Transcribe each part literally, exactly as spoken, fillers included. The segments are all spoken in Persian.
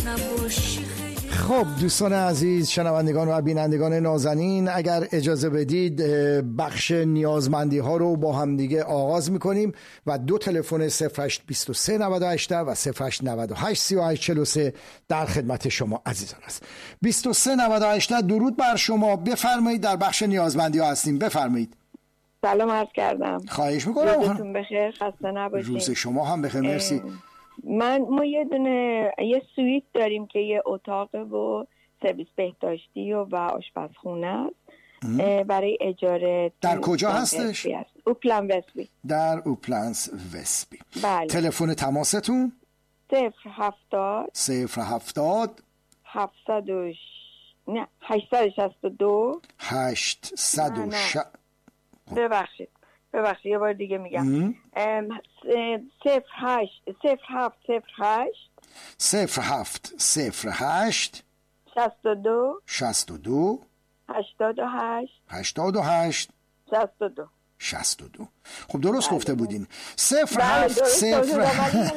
خب دوستان عزیز، شنوندگان و بینندگان نازنین، اگر اجازه بدید بخش نیازمندی ها رو با هم دیگه آغاز میکنیم و دو تلفن صفر هشت دو سه نود و هشت و صفر هشت نود و هشت سی و هشت چهل و سه در خدمت شما عزیزان است. بیست و سه نود و هشت، درود بر شما، بفرمایید. در بخش نیازمندی ها هستیم، بفرمایید. سلام عرض کردم. خواهش میکنم. روزتون بخیر، خسته نباشید. روز شما هم بخیر، مرسی. من ما یه دونه یه سویت داریم که یه اتاق و سرویس بهداشتی و, و آشپزخونه است برای اجاره. در کجا هستش؟ اوپلند وستبی. در اوپلند وستبی. بله. تلفن تماستون؟ صفر هفتاد صفر هفتاد هفتصد و نه هشتصد و شصت و دو هشتصد و ش... ببخشید ببخشید یه بار دیگه میگم. صفر هشت صفر هفت صفر هشت صفر هفت صفر هشت شصت و دو شصت و دو هشتاد و هشت هشتاد و هشت شصت و دو شصت و دو. خب درست بله. گفته بودین. صفر هفت صفر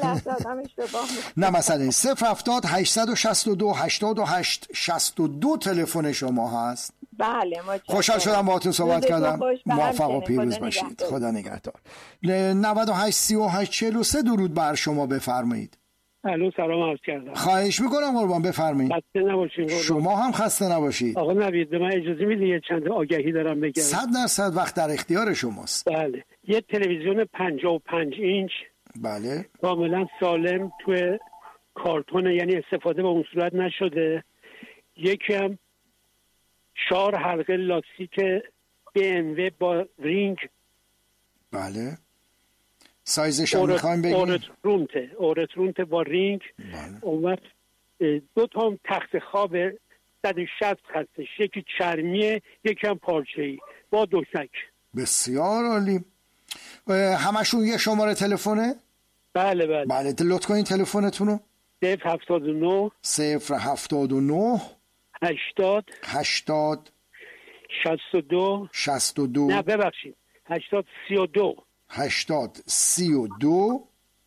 نه مثلا صفر هفتاد هشتصد و شصت و دو هشتاد و هشت شصت و دو تلفن شما هست. بله. خوشحال شدم باهاتون صحبت کردم. موفق و پیروز باشید. خدا نگهدار. نود و هشت سی و هشت چهل و سه درود بر شما، بفرمایید. الو، سلام عرض کردم. خواهش میکنم قربان، بفرمایید. خسته نباشید. شما هم خسته نباشید. آقا نوید، من اجازه میدید یه چند آگهی دارم بگم؟ صد درصد وقت در اختیار شماست. بله. یه تلویزیون پنجاه و پنج اینچ بله کاملا سالم توی کارتون، یعنی استفاده به اون صورت نشده. یکی هم چهار حلقه لاستیک بی ام و با رینگ. بله. سایزش هم میخوایم بگیم؟ اورت رونته اورت رونته با رینگ. بله. اون وقت دو تا هم تخت خواب صد و شصت هستش، یکی چرمیه یکی هم پارچه‌ای با دوشک. بسیار عالی. همشون یه شماره تلفنه؟ بله بله بله. لطف کنین تلفنتون رو. صفر هفتاد و نه صفر هفتاد و نه هشتاد هشتاد شصت و دو شصت و دو نه ببخشید هشتاد سی و دو هشتاد سی و دو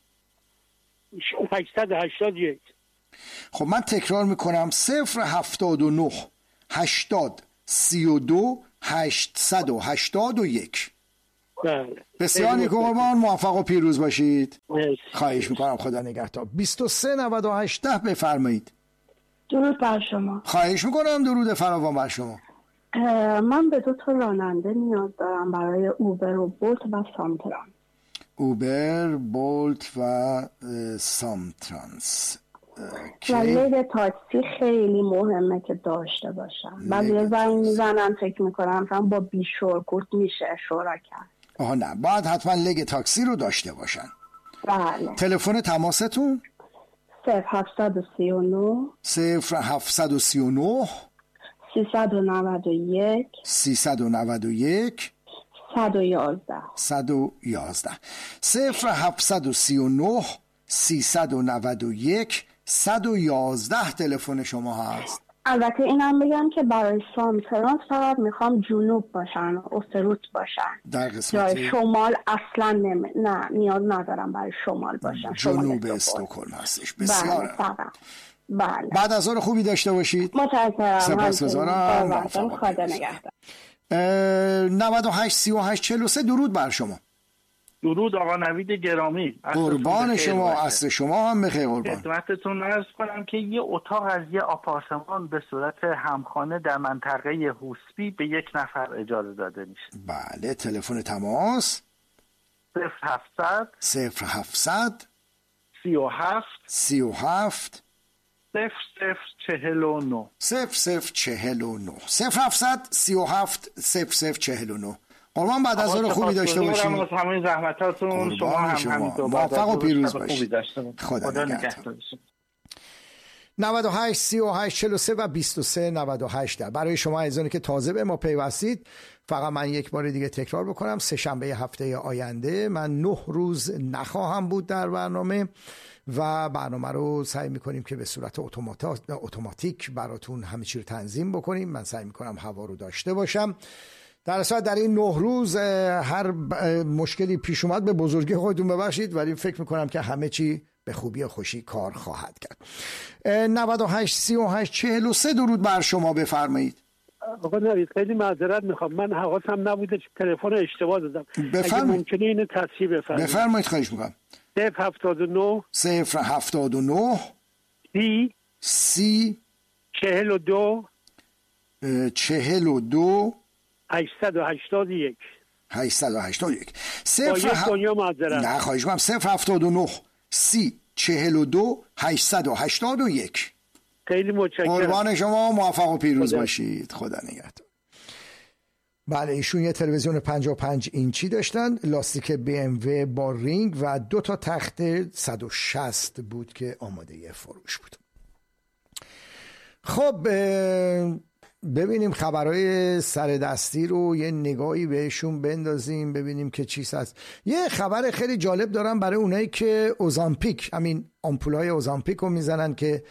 هشتصد و هشتاد و یک. خب من تکرار میکنم: صفر هفتاد و نه هشتاد سی و دو هشتصد و هشتاد و یک. بله. بسیار نیکو قربان، موفق و پیروز باشید. مرسی. خواهش میکنم، خدا نگهدار. بیست و سه نود و هشت بفرمایید. درود بر شما. خواهش میکنم. درود فراوان بر شما. من به دو تا راننده نیاز دارم برای اوبر و بولت و سامتران. اوبر، بولت و سامترانس. و لگ تاکسی خیلی مهمه که داشته باشم. بعد یه زنگ میزنن فکر میکنم هم با بیشورکوت میشه شورا کرد. آها نه، باید حتما لگ تاکسی رو داشته باشن. بله. تلفن تماستون؟ صفر هفتصد و سی و نه صفر هفتصد و سی و نه سیصد و نود و یک سیصد و نود و یک صد و یازده صد و یازده. صفر هفتصد و سی و نه سیصد و نود و یک صد و یازده تلفن شما هست. البته اینم بگم که برای سامترانس فقط میخوام جنوب باشن، استروت باشن. در قسمت جای شمال اصلا نمی... نه نیاز ندارم برای شمال باشن. جنوب استکهلم هستش. بسیار بله فقط. بله. بعد از ظهر خوبی داشته باشید. متشکرم. سپاسگزارم. خدا نگهدار. نود و هشت سی و هشت چهل و سه درود بر شما. درود آقا نوید گرامی. قربان شما، اصل شما هم بخیر قربان. خدمتتون عرض کنم که یه اتاق از یه آپارتمان به صورت همخانه در منطقه هوسبی به یک نفر اجازه داده میشه. بله. تلفن تماس صفر هفتصد صفر هفتصد سی و هفت سی و هفت صفر صفر چهل و نه صفر صفر چهل و نه صفر هفتصد سی و هفت صفر صفر چهل و نه. قربان بعد از ظهر خوبی داشته باشید. از همه زحمتاتون. شما هم همینطور. موفق و پیروز باشید. خدا نگهدار. نود و هشت سی و هشت چهل و سه و بیست و سه نود و هشت. برای شما عزیزانی که تازه به ما پیوستید، فقط من یک بار دیگه تکرار بکنم: سه شنبه هفته آینده من نه روز نخواهم بود در برنامه و برنامه رو سعی میکنیم که به صورت اتوماتیک براتون همه چی رو تنظیم بکنیم. من سعی میکنم هوا رو داشته باشم. در اصل در این نه روز هر مشکلی پیش اومد به بزرگی خودتون ببخشید، ولی فکر میکنم که همه چی به خوبی و خوشی کار خواهد کرد. نود و هشت سی و هشت چهل و سه درود بر شما، بفرمایید. آقا نوید خیلی معذرت میخوام، من حواسم نبوده تلفن اشتباه دادم. بفرمایید. اگه ممکنه اینو تصحیح بفرمایید. بفرمایید خواهش میکنم. صفر هفتاد و نه صفر هفتاد و نه سی سی چهل و دو چهل و دو هشتصد و هشتاد و یک هشتصد و هشتاد و یک. با یک دنیا معذرت. نه خواهش میکنم. صفر هفتاد و نه سی چهل و دو هشتصد و هشتاد و یک. خیلی متشکرم. قربان شما، موفق و پیروز خدا. باشید. خدا نگهدار. بله، ایشون یه تلویزیون پنجاه و پنج اینچی داشتن، لاستیک بی ام وی با رینگ و دو تا تخت صد و شصت بود که آماده فروش بود. خب ببینیم خبرهای سر دستی رو یه نگاهی بهشون بندازیم، ببینیم که چیز هست. یه خبر خیلی جالب دارم برای اونایی که اوزامپیک، همین آمپولای اوزامپیک رو میزنن که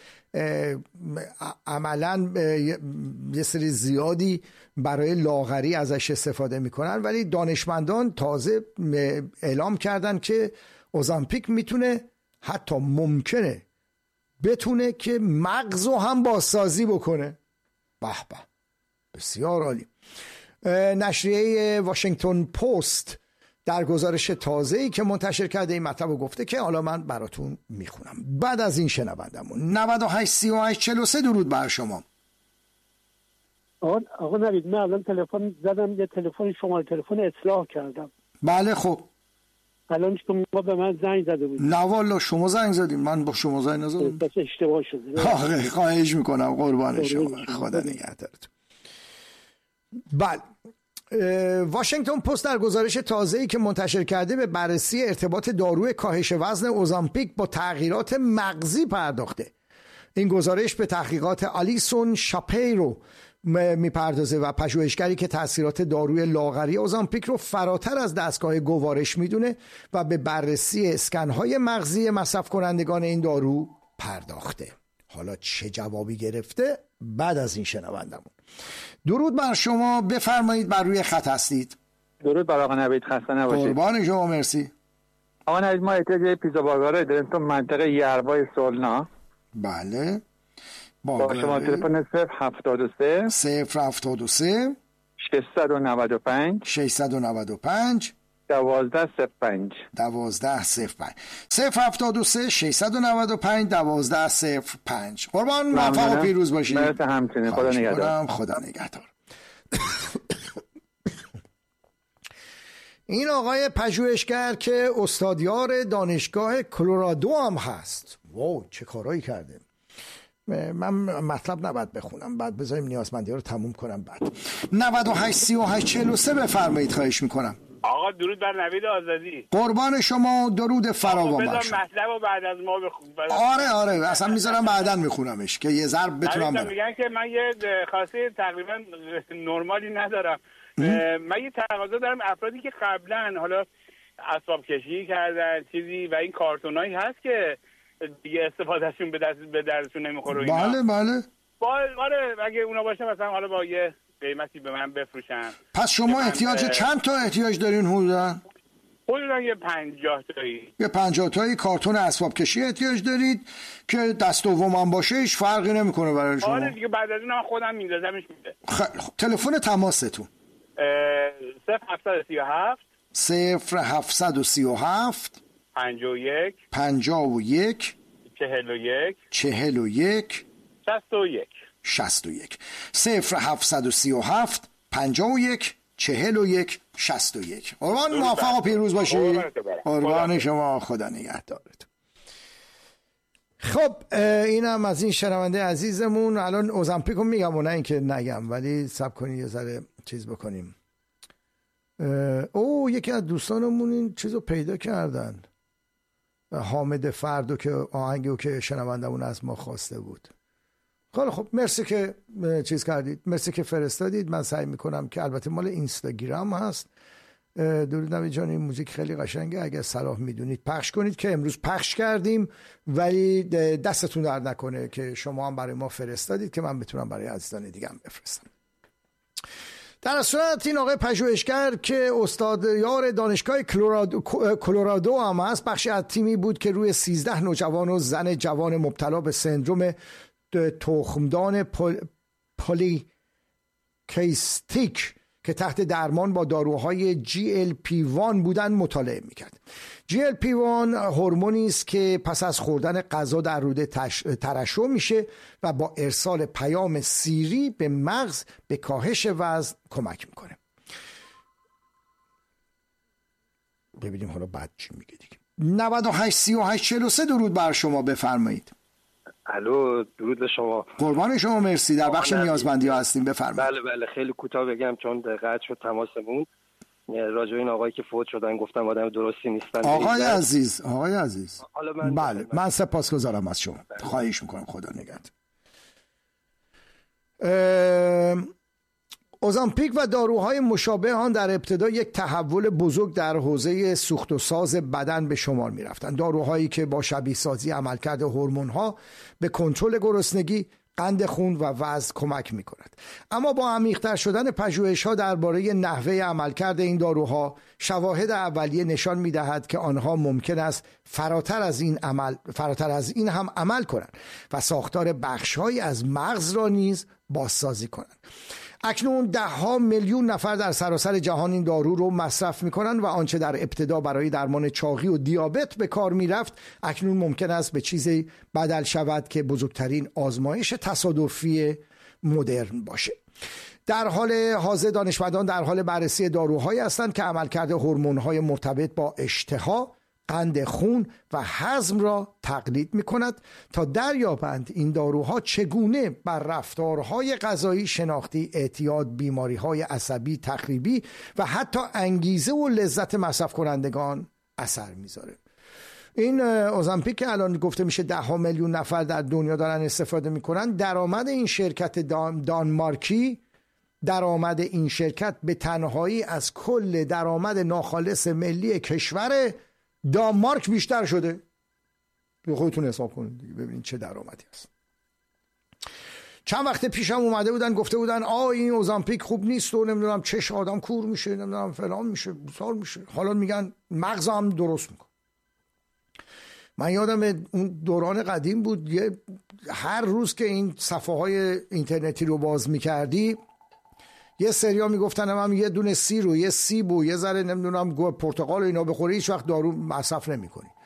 عملا یه سری زیادی برای لاغری ازش استفاده میکنن، ولی دانشمندان تازه اعلام کردن که اوزامپیک میتونه، حتی ممکنه بتونه که مغزو هم بازسازی بکنه. به به، بسیار عالی. نشریه واشنگتن پست در گزارش تازه‌ای که منتشر کرده این مطلب رو گفته که حالا من براتون میخونم بعد از این شنوندمون. نود و هشت سی و هشت چهل و سه درود بر شما. آقا آقا نوید، من الان تلفن زدم، یه تلفن شماره تلفن اصلاح کردم. بله خب الان شما به من زنگ زده بودید. نه والا شما زنگ زدید، من با شما زنگ نزدم. بس اشتباه شده. آخه خواهش میکنم، قربان شما، خدا نگهدارتون. بله، واشنگتن پست در گزارش تازه‌ای که منتشر کرده به بررسی ارتباط داروی کاهش وزن اوزامپیک با تغییرات مغزی پرداخته. این گزارش به تحقیقات آلیسون شاپیرو میپردازه و پژوهشگری که تاثیرات داروی لاغری اوزامپیک رو فراتر از دستگاه گوارش میدونه و به بررسی اسکن‌های مغزی مصرف کنندگان این دارو پرداخته. حالا چه جوابی گرفته؟ بعد از این شنوندمون. درود بر شما، بفرمایید، بر روی خط هستید. درود بر آقا نوید، خسته نباشید. قربان شما، مرسی. آقا نوید، ما احتیاج پیزا باگاره داریم تو منطقه یربای سولنا. بله. با شما تلفن صفر هفتاد و سه صفر هفتاد و سه ششصد و نود و پنج ششصد و نود و پنج دوازده صفر پنج دوازده صفر پنج صفر هفتاد و سه ششصد و نود و پنج دوازده صفر پنج. قربان، موفق و پیروز باشید. مرسی همچنین، خدا نگهدار. خدا نگهدار. این آقای پژوهشگر که استادیار دانشگاه کلرادو هم هست، واو چه کارایی کرده. من مطلب نباید بخونم، بعد بذاریم نیازمندی ها رو تموم کنم. بعد نود و هشت سی و هشت چهل و سه بفرمایید، خواهش میکنم. آقا درود بر نوید آزادی. قربان شما، درود فراوان باشه. بذار مطلب رو بعد از ما بخون. آره آره اصلا میذارم بعدا میخونمش که یه ضرب بتونم برم. میگن که من یه خاصی تقریبا نرمالی ندارم. من یه تقاضا دارم، افرادی که قبلا حالا اسباب کشی کردن چیزی و این کارتونایی هست که دیگه استفادهشون به دست به درشون نمیخوره. بله بله. با آره اگه اونا باشه مثلا حالا با یه قیمتی به من بفروشن. پس شما احتیاج چند تا احتیاج دارین حدودا؟ حدودا یه پنجاه تایی. یه پنجاه تایی کارتون اسباب کشی احتیاج دارید که دست دوم هم باشه هیچ فرقی نمیکنه برای شما. آره دیگه، بعد از اون خودم میندازمش میده. خیلی خوب. تلفن تماستون؟ صفر هفتصد و سی و هفت صفر هفتصد و سی و هفت پنجاه و یک پنجاه و یک چهل و یک چهل و یک شصت و یک شصت و یک صفر هفتصد و سی و هفت پنجاه و یک چهل و یک شصت و یک. قربان، موفق و پیروز باشید. قربان شما، خدا نگهدارت. خب اینم از این شنونده عزیزمون. الان اوزامپیک رو میگم و نه اینکه نگم، ولی صبر کنید یه ذره چیز بکنیم. او یکی از دوستانمون این چیز رو پیدا کردن، حامد فردو، که آهنگی که شنوندمون از ما خواسته بود. خیلی خب، مرسی که چیز کردید، مرسی که فرستادید. من سعی میکنم که، البته مال اینستاگرام هست. درود نوید جان، این موزیک خیلی قشنگه، اگر صلاح میدونید پخش کنید، که امروز پخش کردیم، ولی دستتون درد نکنه که شما هم برای ما فرستادید که من بتونم برای عزیزان دیگه هم بفرستم. در صورت این آقای پژوهشگر که استاد یار دانشگاه کلرادو, کلرادو هم هست، بخشی از تیمی بود که روی سیزده نوجوان و زن جوان مبتلا به سندروم تخمدان پل... پلیکیستیک که تحت درمان با داروهای جی ال پی وان بودن مطالعه میکرد. جی ال پی وان هورمونی است که پس از خوردن غذا در روده تش... ترشح میشه و با ارسال پیام سیری به مغز به کاهش وزن کمک میکنه. ببینیم حالا بعد چی میگه دیگه. نود و هشت سی و هشت چهل و سه درود بر شما، بفرمایید. الو، درود به شما. قربان شما، مرسی. در بخش نیازمندی ها هستیم، بفرمایید. بله بله، خیلی کوتاه بگم چون قطع شد تماسمون. راجع این آقایی که فوت شدن گفتم آدم درستی نیستن. آقای عزیز، آقای عزیز. من بله، من سپاسگزارم از شما. بله. خواهش میکنم، خدا نگهدار. اوزامپیک و داروهای مشابه آن در ابتدا یک تحول بزرگ در حوزه سوخت و ساز بدن به شمار می رفتند. داروهایی که با شبیه سازی عملکرد هورمون‌ها به کنترل گرسنگی، قند خون و وزن کمک می کند. اما با عمیق‌تر شدن پژوهش‌ها درباره نحوه عملکرد این داروها، شواهد اولیه نشان می دهد که آنها ممکن است فراتر از این عمل فراتر از این هم عمل کنند و ساختار بخش‌هایی از مغز را نیز بازسازی کنند. اکنون ده ها میلیون نفر در سراسر جهان این دارو رو مصرف میکنن و آنچه در ابتدا برای درمان چاقی و دیابت به کار میرفت اکنون ممکن است به چیزی بدل شود که بزرگترین آزمایش تصادفی مدرن باشه. در حال حاضر دانشمندان در حال بررسی داروهایی هستند که عملکرد هورمون‌های مرتبط با اشتها، قند خون و هضم را تقلید می کند تا دریابند این داروها چگونه بر رفتارهای غذایی، شناختی، اعتیاد، بیماریهای عصبی، تخریبی و حتی انگیزه و لذت مصرف کنندگان اثر میذاره. این اوزامپیک که الان گفته میشه ده ها میلیون نفر در دنیا دارن استفاده میکنن، درآمد این شرکت دان دانمارکی درآمد این شرکت به تنهایی از کل درآمد ناخالص ملی کشور دانمارک بیشتر شده. به خودتون حساب کنید دیگه، ببینید چه درآمدی هست. چند وقت پیشم اومده بودن گفته بودن آ این اوزامپیک خوب نیست و نمیدونم چش آدم کور میشه، نمیدونم فلان میشه، بسار میشه. حالا میگن مغز هم درست میکنه. من یادم اون دوران قدیم بود، یه هر روز که این صفحه های اینترنتی رو باز میکردی یه سریا میگفتن هم یه دونه سیر و یه سیب و یه ذره نمیدونم گوه پرتقال و اینا بخوری هیچ وقت دارو مصرف نمیکنی.